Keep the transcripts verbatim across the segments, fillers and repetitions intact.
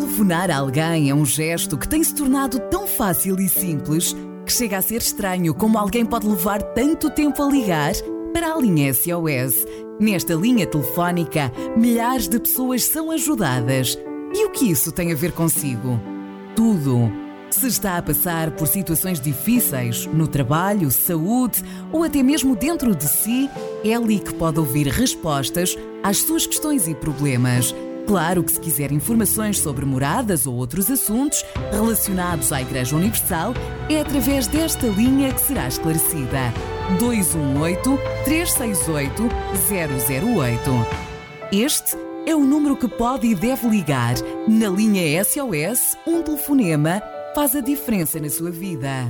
Telefonar a alguém é um gesto que tem se tornado tão fácil e simples que chega a ser estranho como alguém pode levar tanto tempo a ligar para a linha S O S. Nesta linha telefónica, milhares de pessoas são ajudadas. E o que isso tem a ver consigo? Tudo. Se está a passar por situações difíceis, no trabalho, saúde ou até mesmo dentro de si, é ali que pode ouvir respostas às suas questões e problemas. Claro que se quiser informações sobre moradas ou outros assuntos relacionados à Igreja Universal, é através desta linha que será esclarecida. dois um oito, três seis oito, zero zero oito. Este é o número que pode e deve ligar. Na linha S O S, um telefonema faz a diferença na sua vida.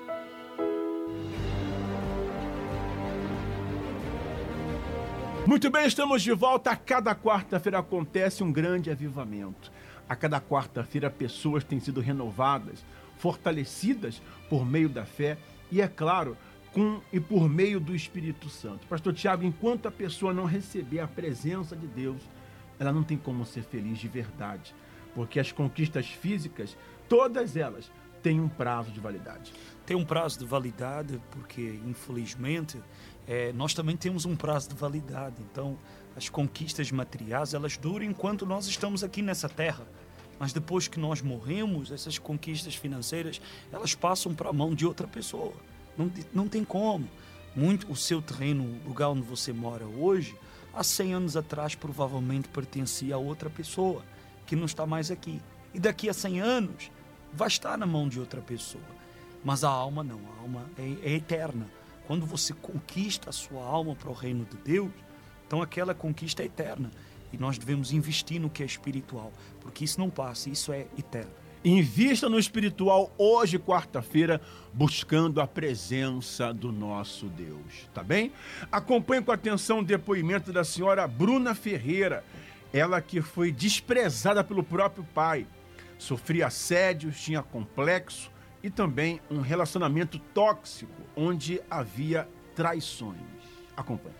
Muito bem, estamos de volta. A cada quarta-feira acontece um grande avivamento. A cada quarta-feira pessoas têm sido renovadas, fortalecidas por meio da fé e, é claro, com e por meio do Espírito Santo. Pastor Tiago, enquanto a pessoa não receber a presença de Deus, ela não tem como ser feliz de verdade, porque as conquistas físicas, todas elas, têm um prazo de validade. Tem um prazo de validade porque, infelizmente, é, nós também temos um prazo de validade. Então, as conquistas materiais, elas duram enquanto nós estamos aqui nessa terra. Mas depois que nós morremos, essas conquistas financeiras, elas passam para a mão de outra pessoa. Não, não tem como. Muito, o seu terreno, o lugar onde você mora hoje, há cem anos atrás, provavelmente pertencia a outra pessoa, que não está mais aqui. E daqui a cem anos, vai estar na mão de outra pessoa. Mas a alma não, a alma é, é eterna. Quando você conquista a sua alma para o reino de Deus, então aquela conquista é eterna. E nós devemos investir no que é espiritual, porque isso não passa, isso é eterno. Invista no espiritual hoje, quarta-feira, buscando a presença do nosso Deus, tá bem? Acompanhe com atenção o depoimento da senhora Bruna Ferreira, ela que foi desprezada pelo próprio pai, sofria assédios, tinha complexo e também um relacionamento tóxico, onde havia traições. Acompanhe.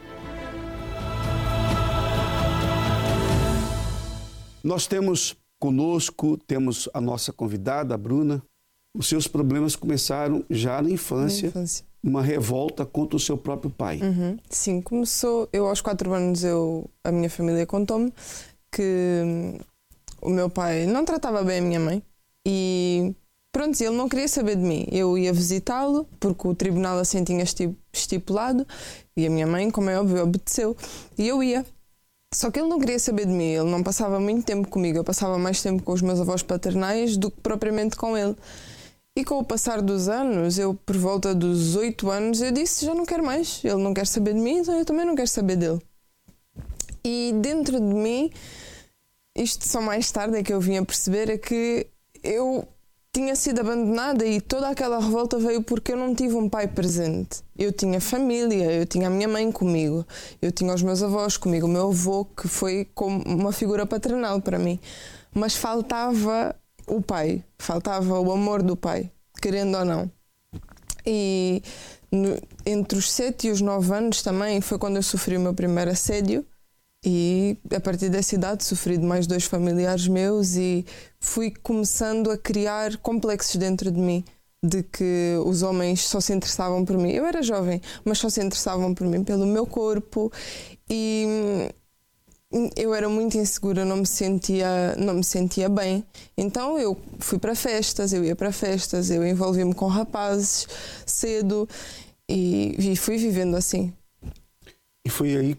Nós temos conosco, temos a nossa convidada, a Bruna. Os seus problemas começaram já na infância, na infância. Uma revolta contra o seu próprio pai. Uhum. Sim, começou, eu aos quatro anos, eu, a minha família contou-me que o meu pai não tratava bem a minha mãe e pronto, ele não queria saber de mim. Eu ia visitá-lo porque o tribunal assim tinha estipulado e a minha mãe, como é óbvio, obedeceu e eu ia. Só que ele não queria saber de mim, ele não passava muito tempo comigo, eu passava mais tempo com os meus avós paternais do que propriamente com ele. E com o passar dos anos, eu por volta dos oito anos, eu disse, já não quero mais, ele não quer saber de mim, então eu também não quero saber dele. E dentro de mim, isto só mais tarde é que eu vim a perceber, é que eu tinha sido abandonada e toda aquela revolta veio porque eu não tive um pai presente. Eu tinha família, eu tinha a minha mãe comigo, eu tinha os meus avós comigo, o meu avô, que foi como uma figura paternal para mim. Mas faltava o pai, faltava o amor do pai, querendo ou não. E no, entre os sete e os nove anos também foi quando eu sofri o meu primeiro assédio. E a partir dessa idade sofri de mais dois familiares meus e fui começando a criar complexos dentro de mim, de que os homens só se interessavam por mim. Eu era jovem, mas só se interessavam por mim, pelo meu corpo, e eu era muito insegura, não me sentia, não me sentia bem. Então eu fui para festas, eu ia para festas, eu envolvi-me com rapazes cedo e, e fui vivendo assim. E foi aí